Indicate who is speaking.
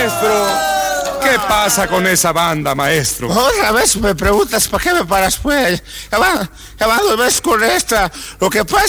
Speaker 1: maestro. ¿Qué pasa con esa banda, maestro?
Speaker 2: Otra vez me preguntas, ¿para qué me paras, pues? Ya va 2 veces con esta. Lo que pasa